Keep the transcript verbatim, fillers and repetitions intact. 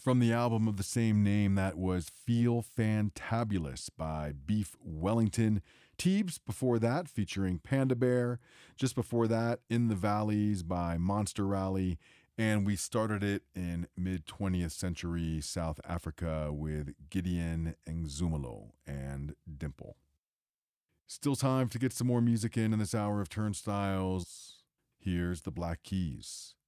From the album of the same name, that was Feel Fantabulous by Beef Wellington. Teebs before that, featuring Panda Bear. Just before that, In the Valleys by Monster Rally. And we started it in mid-twentieth century South Africa with Gideon Ngzumalo and Dimple. Still time to get some more music in in this hour of Turnstiles. Here's the Black Keys.